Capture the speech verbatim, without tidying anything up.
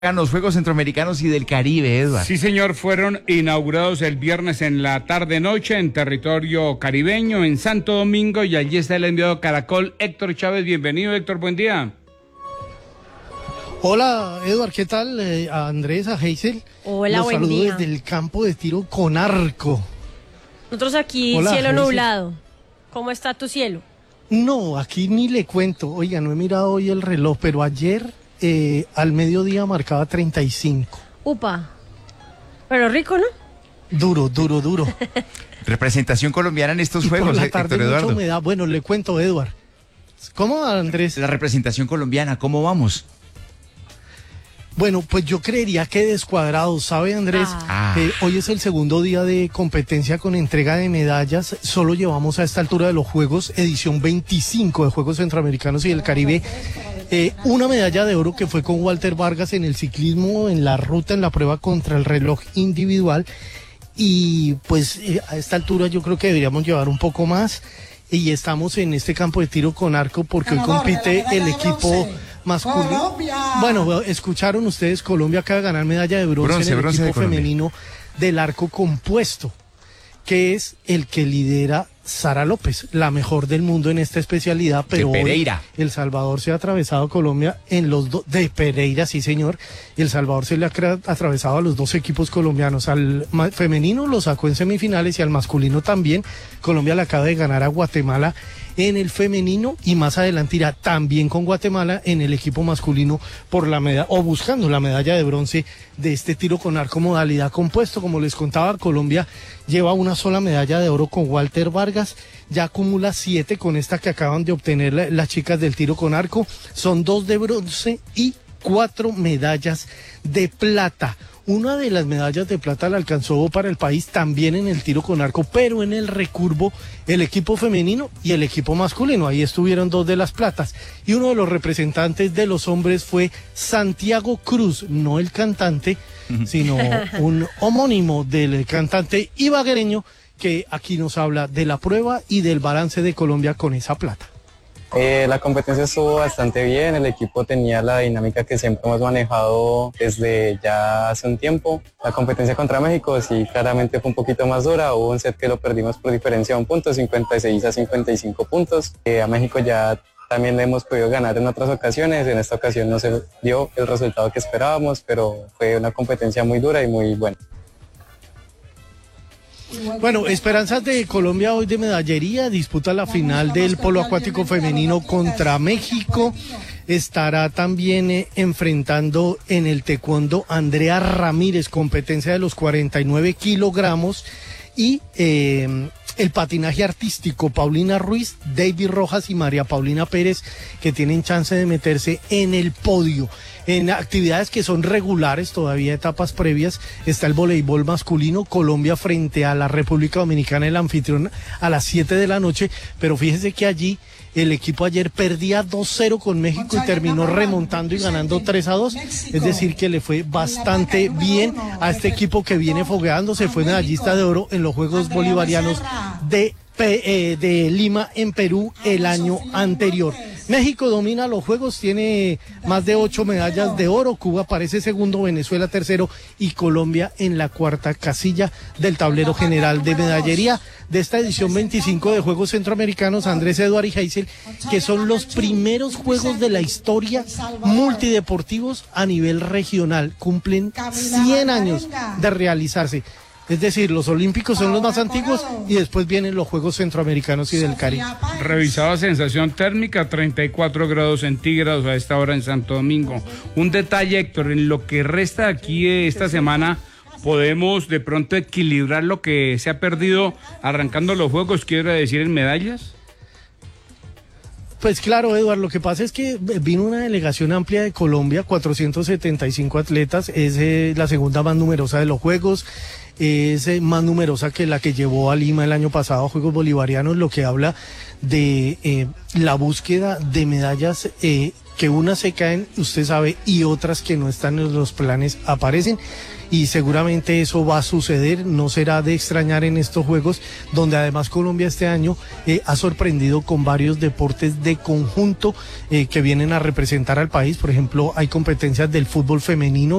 Los Juegos Centroamericanos y del Caribe, Eduardo. Sí, señor, fueron inaugurados el viernes en la tarde-noche en territorio caribeño, en Santo Domingo, y allí está el enviado Caracol, Héctor Chávez. Bienvenido, Héctor, buen día. Hola, Eduardo, ¿qué tal? Eh, a Andrés, a Hazel. Hola, Los buen saludo día. desde el campo de tiro con arco. Nosotros aquí, Hola, cielo Hazel. nublado. ¿Cómo está tu cielo? No, aquí ni le cuento. Oiga, no he mirado hoy el reloj, pero ayer eh, al mediodía marcaba treinta y cinco. Upa. Pero rico, ¿no? Duro, duro, duro. Representación colombiana en estos Y por Juegos, la Héctor tarde mucha Eduardo. humedad. Bueno, le cuento, Eduardo. ¿Cómo, Andrés? La representación colombiana, ¿cómo vamos? Bueno, pues yo creería que descuadrado, ¿sabe, Andrés? Ah. Eh, hoy es el segundo día de competencia con entrega de medallas. Solo llevamos a esta altura de los Juegos, edición veinticinco de Juegos Centroamericanos y del Caribe, eh, una medalla de oro que fue con Walter Vargas en el ciclismo, en la ruta, en la prueba contra el reloj individual. Y pues eh, a esta altura yo creo que deberíamos llevar un poco más. Y estamos en este campo de tiro con arco porque hoy compite el equipo masculino. Bueno, escucharon ustedes, Colombia acaba de ganar medalla de bronce, Bronce, en el bronce de equipo Colombia. femenino del arco compuesto, que es el que lidera Sara López, la mejor del mundo en esta especialidad, pero De hoy Pereira. El Salvador se ha atravesado a Colombia en los dos, de Pereira, sí señor, El Salvador se le ha crea- atravesado a los dos equipos colombianos, al ma- femenino lo sacó en semifinales y al masculino también. Colombia le acaba de ganar a Guatemala en el femenino y más adelante irá también con Guatemala en el equipo masculino por la medalla, o buscando la medalla de bronce de este tiro con arco modalidad compuesto. Como les contaba, Colombia lleva una sola medalla de oro con Walter Vargas, ya acumula siete con esta que acaban de obtener la- las chicas del tiro con arco, son dos de bronce y cuatro medallas de plata. Una de las medallas de plata la alcanzó para el país también en el tiro con arco, pero en el recurvo el equipo femenino y el equipo masculino. Ahí estuvieron dos de las platas. Y uno de los representantes de los hombres fue Santiago Cruz, no el cantante, sino un homónimo del cantante ibaguereño que aquí nos habla de la prueba y del balance de Colombia con esa plata. Eh, la competencia estuvo bastante bien, el equipo tenía la dinámica que siempre hemos manejado desde ya hace un tiempo. La competencia contra México sí claramente fue un poquito más dura, hubo un set que lo perdimos por diferencia de un punto, cincuenta y seis a cincuenta y cinco puntos. Eh, a México ya también le hemos podido ganar en otras ocasiones, en esta ocasión no se dio el resultado que esperábamos, pero fue una competencia muy dura y muy buena. Bueno, esperanzas de Colombia hoy de medallería, disputa la final del polo acuático femenino contra México. Estará también eh, enfrentando en el taekwondo Andrea Ramírez, competencia de los cuarenta y nueve kilogramos, y eh, el patinaje artístico, Paulina Ruiz, David Rojas y María Paulina Pérez, que tienen chance de meterse en el podio. En actividades que son regulares, todavía etapas previas, está el voleibol masculino, Colombia frente a la República Dominicana, el anfitrión, a las siete de la noche, pero fíjese que allí el equipo ayer perdía dos cero con México y terminó remontando y ganando tres a dos, es decir que le fue bastante bien a este equipo que viene fogueándose, fue medallista de oro en los Juegos Bolivarianos de, eh, de Lima en Perú el año anterior. México domina los Juegos, tiene más de ocho medallas de oro, Cuba aparece segundo, Venezuela tercero y Colombia en la cuarta casilla del tablero general de medallería de esta edición veinticinco de Juegos Centroamericanos. Andrés, Eduardo y Hazel, que son los primeros Juegos de la historia multideportivos a nivel regional, cumplen cien años de realizarse. Es decir, los olímpicos son los más antiguos y después vienen los Juegos Centroamericanos y del Caribe. Revisaba sensación térmica, treinta y cuatro grados centígrados a esta hora en Santo Domingo. Un detalle, Héctor, en lo que resta aquí de esta semana, ¿podemos de pronto equilibrar lo que se ha perdido arrancando los Juegos, quiero decir, en medallas? Pues claro, Eduardo, lo que pasa es que vino una delegación amplia de Colombia, cuatrocientos setenta y cinco atletas, es eh, la segunda más numerosa de los Juegos, es eh, más numerosa que la que llevó a Lima el año pasado a Juegos Bolivarianos, lo que habla de eh, la búsqueda de medallas eh, que unas se caen, usted sabe, y otras que no están en los planes aparecen. Y seguramente eso va a suceder, no será de extrañar en estos Juegos, donde además Colombia este año eh, ha sorprendido con varios deportes de conjunto eh, que vienen a representar al país. Por ejemplo, hay competencias del fútbol femenino.